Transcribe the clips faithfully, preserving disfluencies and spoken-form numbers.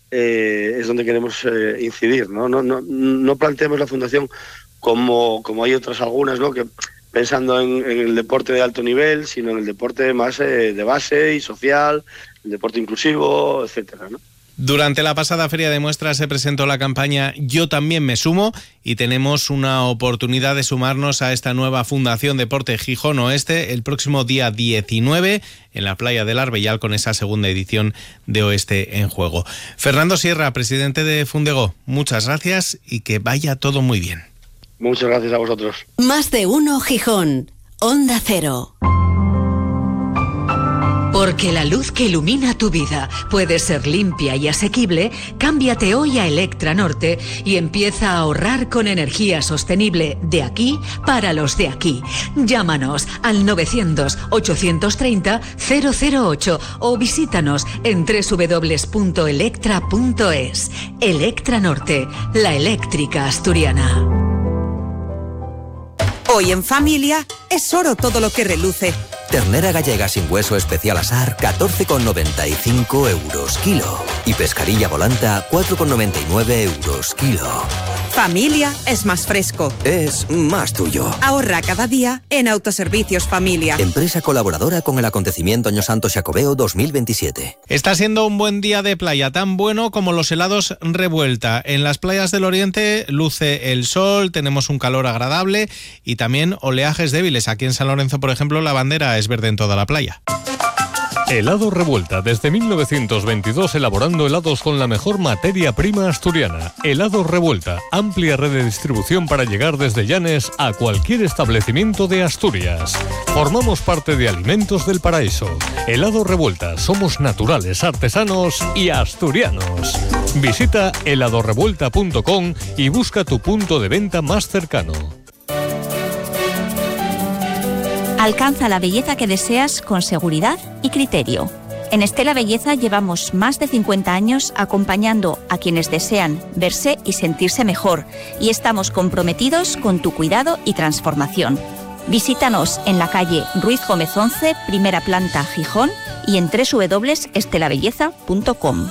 eh, es donde queremos eh, incidir, ¿no? No, no, no planteemos la fundación como, como hay otras algunas, ¿no? Que pensando en, en el deporte de alto nivel, sino en el deporte más eh, de base y social, el deporte inclusivo, etcétera, ¿no? Durante la pasada feria de muestras se presentó la campaña Yo también me sumo y tenemos una oportunidad de sumarnos a esta nueva Fundación Deporte Gijón Oeste el próximo día diecinueve en la playa del Arbellal con esa segunda edición de Oeste en Juego. Fernando Sierra, presidente de Fundego, muchas gracias y que vaya todo muy bien. Muchas gracias a vosotros. Más de uno Gijón, Onda Cero. Porque la luz que ilumina tu vida puede ser limpia y asequible, cámbiate hoy a Electra Norte y empieza a ahorrar con energía sostenible de aquí para los de aquí. Llámanos al novecientos, ochocientos treinta, cero cero ocho o visítanos en doble u doble u doble u punto electra punto es. Electra Norte, la eléctrica asturiana. Hoy en familia es oro todo lo que reluce. Ternera gallega sin hueso especial asar, catorce con noventa y cinco euros kilo. Y pescarilla volanta, cuatro con noventa y nueve euros kilo. Familia es más fresco. Es más tuyo. Ahorra cada día en Autoservicios Familia. Empresa colaboradora con el acontecimiento Año Santo Xacobeo dos mil veintisiete. Está siendo un buen día de playa, tan bueno como los helados Revuelta. En las playas del Oriente luce el sol, tenemos un calor agradable y también oleajes débiles. Aquí en San Lorenzo, por ejemplo, la bandera es verde en toda la playa. Helado Revuelta, desde mil novecientos veintidós elaborando helados con la mejor materia prima asturiana. Helado Revuelta, amplia red de distribución para llegar desde Llanes a cualquier establecimiento de Asturias. Formamos parte de Alimentos del Paraíso. Helado Revuelta, somos naturales, artesanos y asturianos. Visita helado revuelta punto com y busca tu punto de venta más cercano. Alcanza la belleza que deseas con seguridad y criterio. En Estela Belleza llevamos más de cincuenta años acompañando a quienes desean verse y sentirse mejor y estamos comprometidos con tu cuidado y transformación. Visítanos en la calle Ruiz Gómez once, primera planta, Gijón y en doble u doble u doble u punto estela belleza punto com.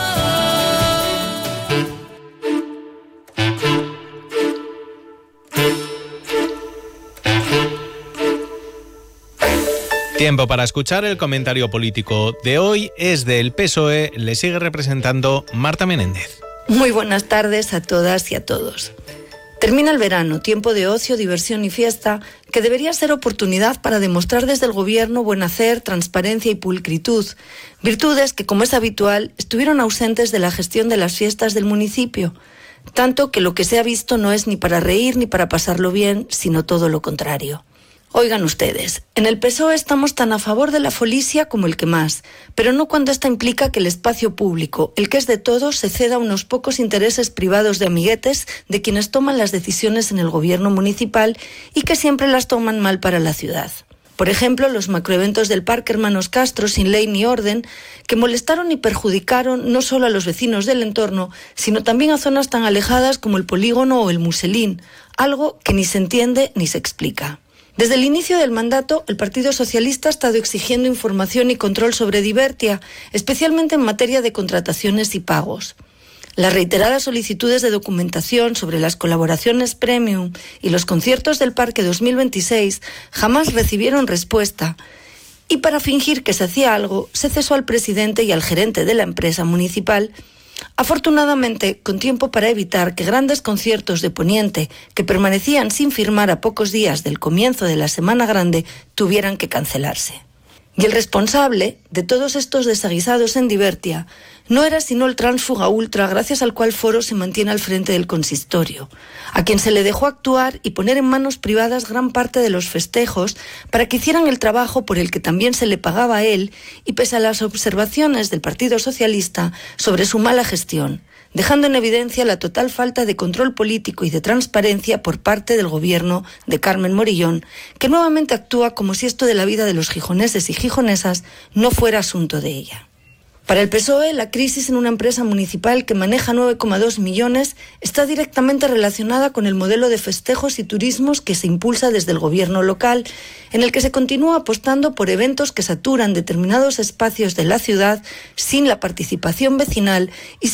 Tiempo para escuchar el comentario político de hoy. Es del P S O E, le sigue representando Marta Menéndez. Muy buenas tardes a todas y a todos. Termina el verano, tiempo de ocio, diversión y fiesta, que debería ser oportunidad para demostrar desde el gobierno buen hacer, transparencia y pulcritud, virtudes que, como es habitual, estuvieron ausentes de la gestión de las fiestas del municipio, tanto que lo que se ha visto no es ni para reír ni para pasarlo bien, sino todo lo contrario. Oigan ustedes, en el P S O E estamos tan a favor de la folicia como el que más, pero no cuando esta implica que el espacio público, el que es de todos, se ceda a unos pocos intereses privados de amiguetes de quienes toman las decisiones en el gobierno municipal y que siempre las toman mal para la ciudad. Por ejemplo, los macroeventos del Parque Hermanos Castro, sin ley ni orden, que molestaron y perjudicaron no solo a los vecinos del entorno, sino también a zonas tan alejadas como el Polígono o el Muselín, algo que ni se entiende ni se explica. Desde el inicio del mandato, el Partido Socialista ha estado exigiendo información y control sobre Divertia, especialmente en materia de contrataciones y pagos. Las reiteradas solicitudes de documentación sobre las colaboraciones premium y los conciertos del Parque dos mil veintiséis jamás recibieron respuesta. Y para fingir que se hacía algo, se cesó al presidente y al gerente de la empresa municipal, afortunadamente con tiempo para evitar que grandes conciertos de Poniente, que permanecían sin firmar a pocos días del comienzo de la Semana Grande, tuvieran que cancelarse. Y el responsable de todos estos desaguisados en Divertia no era sino el tránsfuga ultra gracias al cual Foro se mantiene al frente del consistorio, a quien se le dejó actuar y poner en manos privadas gran parte de los festejos para que hicieran el trabajo por el que también se le pagaba a él y pese a las observaciones del Partido Socialista sobre su mala gestión, dejando en evidencia la total falta de control político y de transparencia por parte del gobierno de Carmen Morillón, que nuevamente actúa como si esto de la vida de los gijoneses y gijonesas no fuera asunto de ella. Para el P S O E, la crisis en una empresa municipal que maneja nueve coma dos millones está directamente relacionada con el modelo de festejos y turismos que se impulsa desde el gobierno local, en el que se continúa apostando por eventos que saturan determinados espacios de la ciudad sin la participación vecinal y